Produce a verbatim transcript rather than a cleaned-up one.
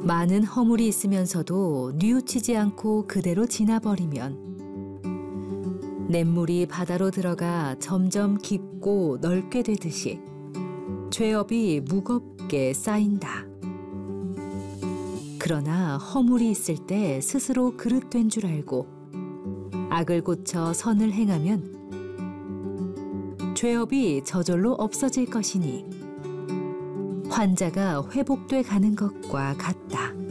많은 허물이 있으면서도 뉘우치지 않고 그대로 지나버리면 냇물이 바다로 들어가 점점 깊고 넓게 되듯이 죄업이 무겁게 쌓인다. 그러나 허물이 있을 때 스스로 그릇된 줄 알고 악을 고쳐 선을 행하면 죄업이 저절로 없어질 것이니 환자가 회복돼 가는 것과 같다.